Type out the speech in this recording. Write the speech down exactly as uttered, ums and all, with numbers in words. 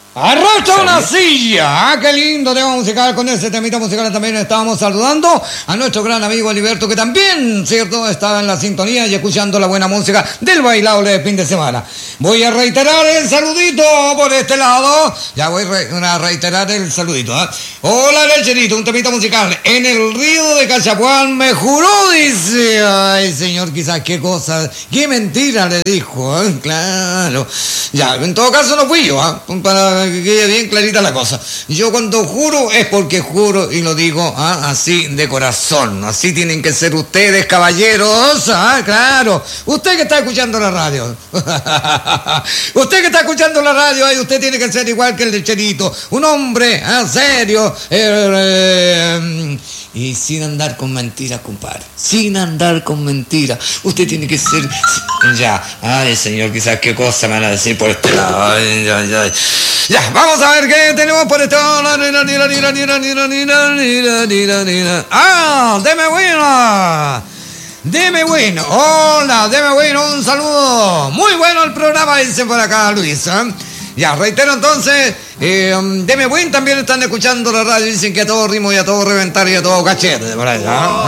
Arrastra una silla, ah, qué lindo tema musical. Con ese temita musical también estábamos saludando a nuestro gran amigo Heriberto, que también, cierto, estaba en la sintonía y escuchando la buena música del bailable de fin de semana. Voy a reiterar el saludito por este lado, ya voy a reiterar el saludito, ¿eh? Hola lecherito, un temita musical. En el río de Cachapuán me juró, dice, ay señor, quizás qué cosa, qué mentira le dijo, ¿eh? Claro, ya, en todo caso no fui yo, ¿eh? Para que quede bien clarita la cosa. Yo cuando juro es porque juro y lo digo, ¿ah? Así de corazón. Así tienen que ser ustedes, caballeros, ¿ah? Claro. Usted que está escuchando la radio. Usted que está escuchando la radio, ahí usted tiene que ser igual que el lecherito. Un hombre, ¿ah? Serio. Eh, eh, y sin andar con mentiras, compadre. Sin andar con mentiras. Usted tiene que ser... Ya. Ay, señor, quizás qué cosa me van a decir por este lado. Ay, ay, ay. Ya, vamos a ver qué tenemos por este lado. Ah, deme bueno. Deme bueno. Hola, deme bueno, un saludo. Muy bueno el programa, dice por acá Luis, ¿eh? Ya, reitero entonces, eh, Deme Buen también están escuchando la radio, dicen que a todo ritmo y a todo reventar y a todo cachete, por ahí, ¿eh?